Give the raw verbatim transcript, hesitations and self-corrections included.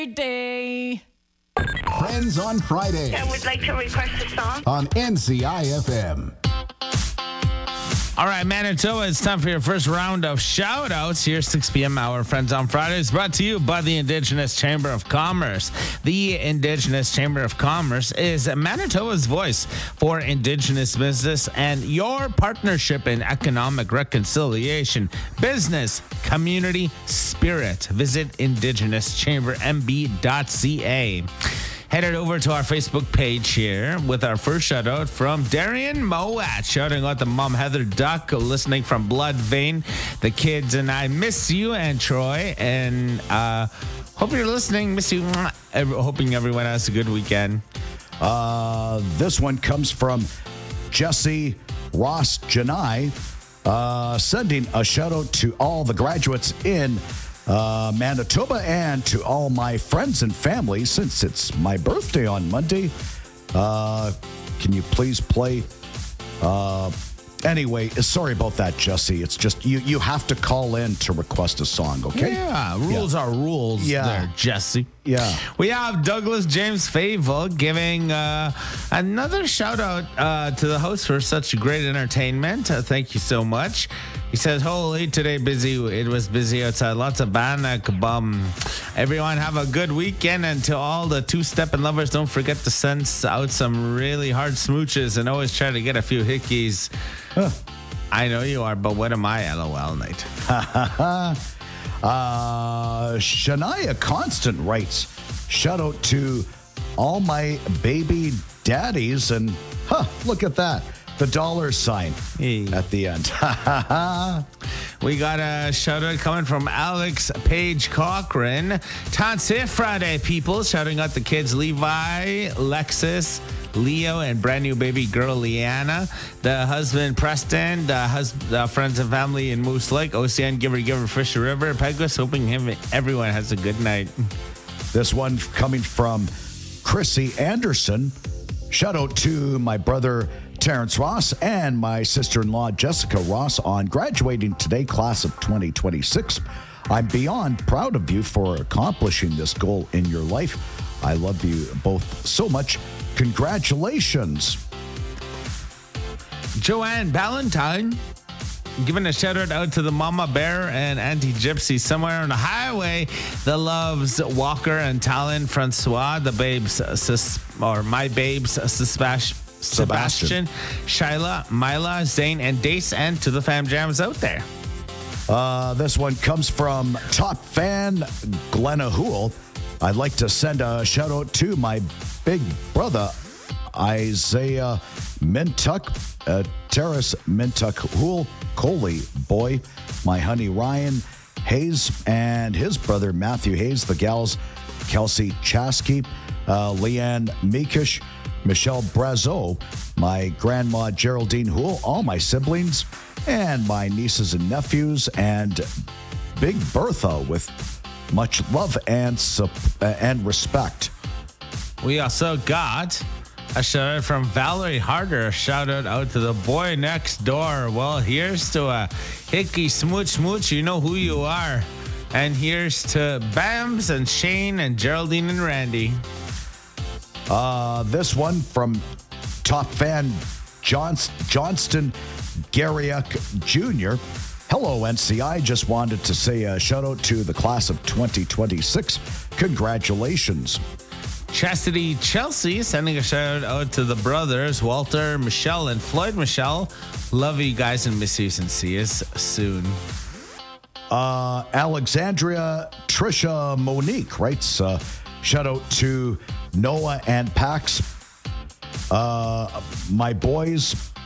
Day. Friends on Friday I would like to request a song. on N C I F M. All right, Manitoba, it's time for your first round of shout-outs. Here, six p.m. hour, Friends on Fridays, brought to you by the Indigenous Chamber of Commerce. The Indigenous Chamber of Commerce is Manitoba's voice for Indigenous business and your partnership in economic reconciliation, business, community, spirit. Visit indigenous chamber m b dot c a. Headed over to our Facebook page here with our first shout out from Darian Mowat, shouting out the mom Heather Duck, listening from Blood Vein. The kids and I miss you and Troy, and uh, hope you're listening. Miss you. Hoping everyone has a good weekend. Uh, this one comes from Jesse Ross Janai, uh, sending a shout out to all the graduates in Uh, Manitoba and to all my friends and family since it's my birthday on Monday. Uh, can you please play? Uh, anyway, sorry about that, Jesse. It's just you, you have to call in to request a song, okay? Yeah, rules Yeah. are rules Yeah. there, Jesse. Yeah. We have Douglas James Favell giving uh, another shout out uh, to the host for such great entertainment. Uh, thank you so much. He says, holy, today busy. It was busy outside. Lots of bannock bum. Everyone have a good weekend. And to all the two-stepping lovers, don't forget to send out some really hard smooches and always try to get a few hickeys. Huh. I know you are, but what am I, LOL, Nate? uh, Shania Constant writes, shout out to all my baby daddies. And, huh, look at that. The dollar sign Hey. at the end. We got a shout out coming from Alex Page Cochran. Tansi Friday, people. Shouting out the kids Levi, Lexus, Leo, and brand new baby girl Leanna. The husband Preston, the, hus- the friends and family in Moose Lake, O C N, Giver Giver, Fisher River, Peguis. Hoping him, everyone has a good night. This one coming from Chrissy Anderson. Shout out to my brother Terrence Ross and my sister-in-law Jessica Ross on graduating today, class of twenty twenty-six. I'm beyond proud of you for accomplishing this goal in your life. I love you both so much. Congratulations. Joanne Ballantyne giving a shout out, out to the Mama Bear and Auntie Gypsy somewhere on the highway that loves Walker and Talon Francois, the babes, uh, sus- or my babes, uh, Sebastian. Sebastian, Shyla, Mila, Zane, and Dace, and to the fam jams out there. Uh, this one comes from top fan Glenna Hool. I'd like to send a shout out to my big brother Isaiah Mintuck, uh, Terrace Mintuck Hool, Coley Boy, my honey Ryan Hayes, and his brother Matthew Hayes, the gals Kelsey Chasky, uh, Leanne Meekish, Michelle Brazo, my grandma Geraldine Hool, all my siblings, and my nieces and nephews, and Big Bertha with much love and sup- uh, and respect. We also got a shout out from Valerie Harder. A shout out out to the boy next door. Well, here's to a hickey smooch smooch. You know who you are. And here's to Bams and Shane and Geraldine and Randy. Uh, this one from top fan Johns- Johnston Garriak Junior Hello, N C I. Just wanted to say a shout out to the class of twenty twenty-six. Congratulations. Chastity Chelsea sending a shout out to the brothers, Walter, Michelle, and Floyd Michelle. Love you guys and miss you and see you soon. Uh, Alexandria Trisha Monique writes, uh, shout out to Noah and Pax, uh, my boys,